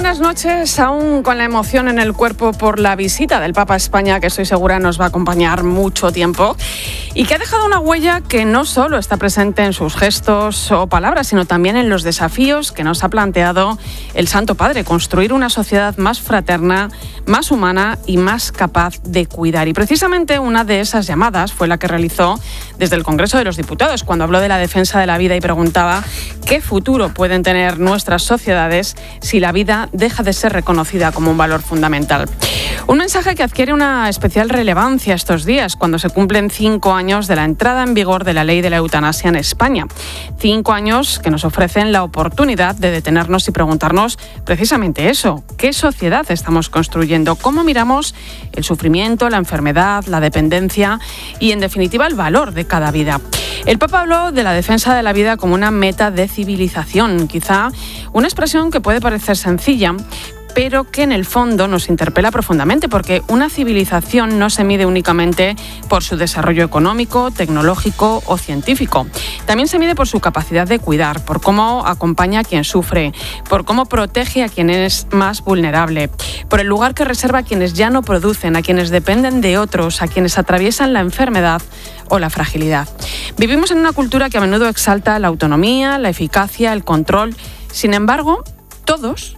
buenas noches, aún con la emoción en el cuerpo por la visita del Papa a España, que estoy segura nos va a acompañar mucho tiempo y que ha dejado una huella que no solo está presente en sus gestos o palabras, sino también en los desafíos que nos ha planteado el Santo Padre: construir una sociedad más fraterna, más humana y más capaz de cuidar. Y precisamente una de esas llamadas fue la que realizó desde el Congreso de los Diputados, cuando habló de la defensa de la vida y preguntaba qué futuro pueden tener nuestras sociedades si la vida deja de ser reconocida como un valor fundamental. Un mensaje que adquiere una especial relevancia estos días, cuando se cumplen 5 años de la entrada en vigor de la ley de la eutanasia en España. 5 años que nos ofrecen la oportunidad de detenernos y preguntarnos precisamente eso: ¿qué sociedad estamos construyendo? ¿Cómo miramos el sufrimiento, la enfermedad, la dependencia y, en definitiva, el valor de cada vida? El Papa habló de la defensa de la vida como una meta de civilización, quizá una expresión que puede parecer sencilla, pero que en el fondo nos interpela profundamente, porque una civilización no se mide únicamente por su desarrollo económico, tecnológico o científico. También se mide por su capacidad de cuidar, por cómo acompaña a quien sufre, por cómo protege a quien es más vulnerable, por el lugar que reserva a quienes ya no producen, a quienes dependen de otros, a quienes atraviesan la enfermedad o la fragilidad. Vivimos en una cultura que a menudo exalta la autonomía, la eficacia, el control. Sin embargo, todos,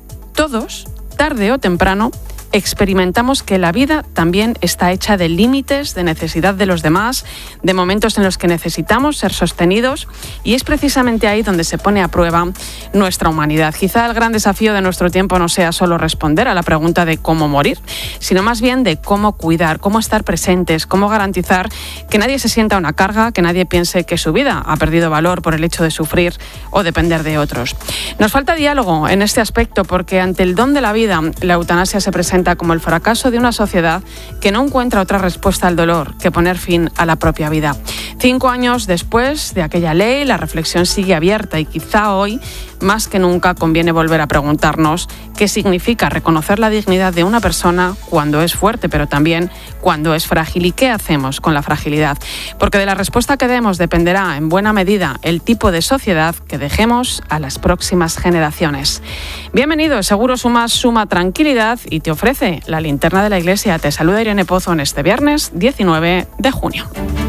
tarde o temprano, experimentamos que la vida también está hecha de límites, de necesidad de los demás, de momentos en los que necesitamos ser sostenidos, y es precisamente ahí donde se pone a prueba nuestra humanidad. Quizá el gran desafío de nuestro tiempo no sea solo responder a la pregunta de cómo morir, sino más bien de cómo cuidar, cómo estar presentes, cómo garantizar que nadie se sienta una carga, que nadie piense que su vida ha perdido valor por el hecho de sufrir o depender de otros. Nos falta diálogo en este aspecto, porque ante el don de la vida, la eutanasia se presenta como el fracaso de una sociedad que no encuentra otra respuesta al dolor que poner fin a la propia vida. 5 años después de aquella ley, la reflexión sigue abierta, y quizá hoy, más que nunca, conviene volver a preguntarnos qué significa reconocer la dignidad de una persona cuando es fuerte, pero también cuando es frágil, y qué hacemos con la fragilidad. Porque de la respuesta que demos dependerá en buena medida el tipo de sociedad que dejemos a las próximas generaciones. Bienvenido, Seguro Suma suma tranquilidad y te ofrece la linterna de la Iglesia. Te saluda Irene Pozo en este viernes 19 de junio.